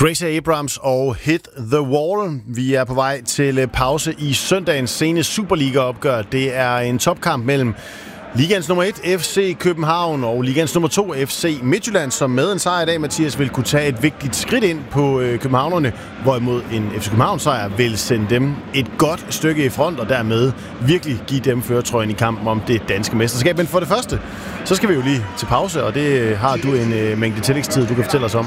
Gracie Abrams og Hit the Wall. Vi er på vej til pause i søndagens sene Superliga-opgør. Det er en topkamp mellem Ligaens nummer 1, FC København, og Ligaens nummer 2, FC Midtjylland, som med en sejr i dag, Mathias, vil kunne tage et vigtigt skridt ind på københavnerne, hvorimod en FC København-sejr vil sende dem et godt stykke i front, og dermed virkelig give dem førertrøjen i kampen om det danske mesterskab. Men for det første, så skal vi jo lige til pause, og det har du en mængde tillægstid, du kan fortælle os om.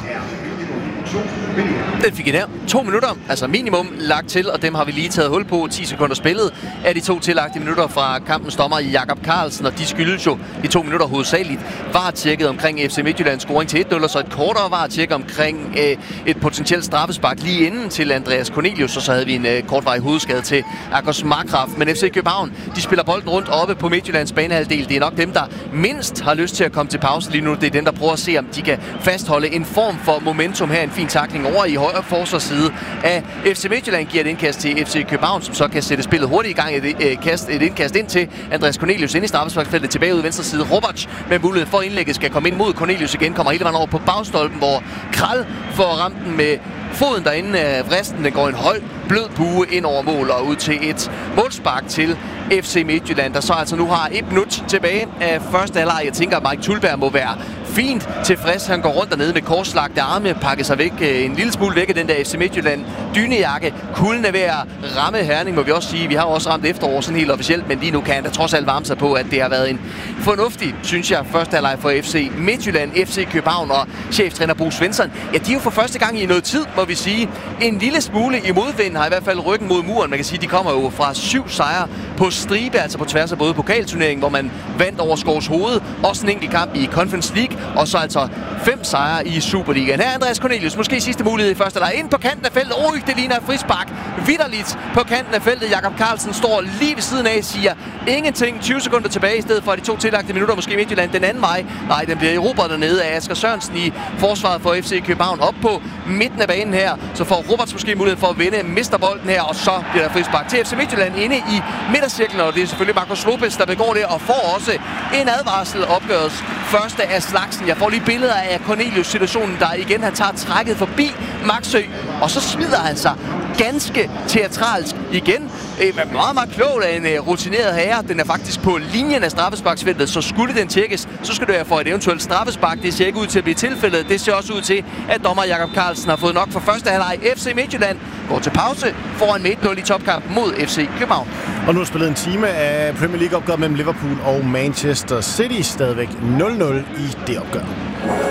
Den fik I der. 2 minutter, altså minimum, lagt til, og dem har vi lige taget hul på. 10 sekunder spillet af de 2 tillagte minutter fra kampens dommer Jakob Carlsen, og de skyldes jo de 2 minutter hovedsageligt. VAR-tjekket omkring FC Midtjyllands scoring til 1-0, og så et kortere VAR-tjek omkring et potentielt straffespark lige inden til Andreas Cornelius, og så havde vi en kortvarig hovedskade til Akos Markgraf. Men FC København, de spiller bolden rundt oppe på Midtjyllands banehalvdel. Det er nok dem, der mindst har lyst til at komme til pause lige nu. Det er dem, der prøver at se, om de kan fastholde en form for momentum her. En fin tackling over i højre forsvarsside af FC Midtjylland giver et indkast til FC København, som så kan sætte spillet hurtigt i gang. Et indkast ind til Andreas Cornelius ind i straffesparksfeltet, tilbage ud i venstre side. Roberts med mulighed for indlægget skal komme ind mod Cornelius igen, kommer hele vejen over på bagstolpen, hvor Kral får ramt den med foden derinde af vristen. Den går en høj, blød bue ind over mål og ud til et målspark til FC Midtjylland, der så altså nu har 1 minut tilbage af første halvleg. Jeg tænker, at Mike Thulberg må være fint tilfreds. Han går rundt dernede med korslagte arme, pakker sig væk en lille smule væk af den der FC Midtjylland dynejakke. Kulden er ved at ramme Herning, må vi også sige. Vi har også ramt efterår sådan helt officielt, men lige nu kan han da trods alt varme sig på, at det har været en fornuftig, synes jeg, første halvleg for FC Midtjylland, FC København og cheftræner Bo Svensson. Ja, de er jo for første gang i noget tid, må vi sige. En lille smule i modvind, har i hvert fald ryggen mod muren. Man kan sige, de kommer jo fra 7 sejre på stribe, altså på tværs af både pokalturneringen, hvor man vandt over Skovs Hoved, også en enkelt kamp i Conference League, og så altså 5 sejre i Superligaen. Her er Andreas Cornelius, måske sidste mulighed i første halvleg. Ind på kanten af feltet. Det ligner et frispark. Vitterligt på kanten af feltet. Jakob Carlsen står lige ved siden af, siger ingenting. 20 sekunder tilbage i stedet for de 2 tillagte minutter. Måske Midtjylland den anden vej. Nej, den bliver erobret dernede af Asger Sørensen i forsvaret for FC København. Op på midten af banen her, så får Roberts måske mulighed for at vinde. Mister bolden her, og så bliver der frispark til FC Midtjylland inde i midtercirklen, og det er selvfølgelig Marcos Lopez, der begår det, og får også en advarsel. Opgøres første af slagsen. Jeg får lige billeder af Cornelius-situationen, der igen han tager trækket forbi Maxø, og så smider han sig ganske teatralsk igen. Meget, meget klogt af en rutineret herre. Den er faktisk på linjen af straffesparksfeltet, så skulle den tjekkes, så skal det være for et eventuelt straffespark. Det ser ikke ud til at blive tilfældet. Det ser også ud til, at dommer Jakob Carlsen har fået nok for første halvleg. FC Midtjylland går til pause foran med 1-0 i topkampen mod FC København. Og nu er spillet en time af Premier League-opgør mellem Liverpool og Manchester City. Stadigvæk 0-0 i det opgør.